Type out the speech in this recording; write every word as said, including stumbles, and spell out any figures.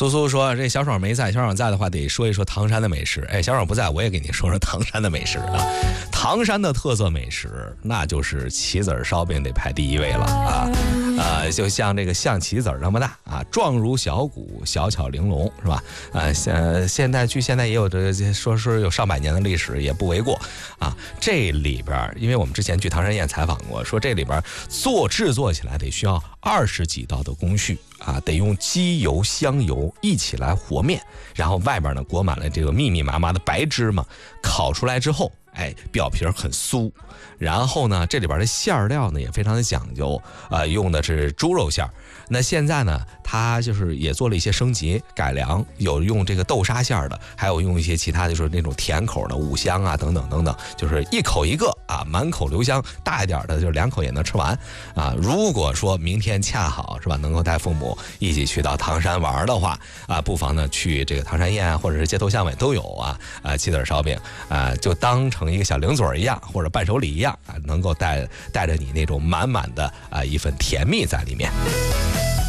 苏苏说这小爽没在，小爽在的话得说一说唐山的美食。哎，小爽不在，我也给你说说唐山的美食啊。唐山的特色美食那就是棋子儿烧饼得排第一位了啊。呃，就像这个象棋子儿那么大啊，状如小鼓，小巧玲珑，是吧？呃，现现在距现在也有这说说有上百年的历史，也不为过啊。这里边，因为我们之前去唐山宴采访过，说这里边做制作起来得需要二十几道的工序啊，得用鸡油、香油一起来和面，然后外边呢裹满了这个密密麻麻的白芝麻，烤出来之后，哎，表皮很酥。然后呢，这里边的馅料呢也非常的讲究，呃，用的是猪肉馅儿。那现在呢，它就是也做了一些升级改良，有用这个豆沙馅儿的，还有用一些其他就是那种甜口的五香啊等等等等，就是一口一个啊，满口留香。大一点的就是两口也能吃完啊。如果说明天恰好是吧，能够带父母一起去到唐山玩的话啊，不妨呢去这个唐山宴或者是街头巷尾都有啊啊棋子烧饼啊，就当成一个小零嘴一样或者伴手礼一样啊，能够带带着你那种满满的啊一份甜蜜在里面。